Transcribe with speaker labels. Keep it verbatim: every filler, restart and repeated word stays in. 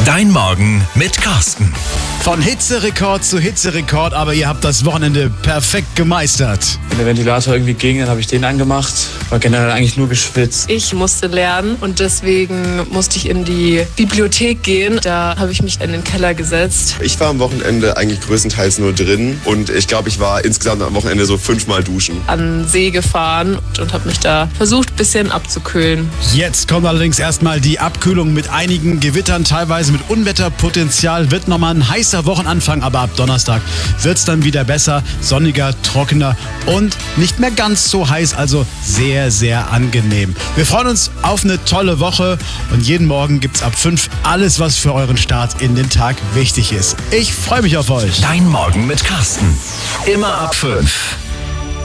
Speaker 1: Dein Morgen mit Carsten.
Speaker 2: Von Hitzerekord zu Hitzerekord, aber ihr habt das Wochenende perfekt gemeistert.
Speaker 3: Wenn der Ventilator irgendwie ging, dann habe ich den angemacht. War generell eigentlich nur geschwitzt.
Speaker 4: Ich musste lernen und deswegen musste ich in die Bibliothek gehen. Da habe ich mich in den Keller gesetzt.
Speaker 5: Ich war am Wochenende eigentlich größtenteils nur drin und ich glaube, ich war insgesamt am Wochenende so fünfmal duschen.
Speaker 4: An den See gefahren und habe mich da versucht, ein bisschen abzukühlen.
Speaker 2: Jetzt kommt allerdings erstmal die Abkühlung mit einigen Gewittern, teilweise mit Unwetterpotenzial. Wird nochmal ein heißer Wochenanfang, aber ab Donnerstag wird es dann wieder besser, sonniger, trockener und nicht mehr ganz so heiß, also sehr, sehr angenehm. Wir freuen uns auf eine tolle Woche und jeden Morgen gibt's ab fünf alles, was für euren Start in den Tag wichtig ist. Ich freue mich auf euch.
Speaker 1: Dein Morgen mit Carsten. Immer ab fünf.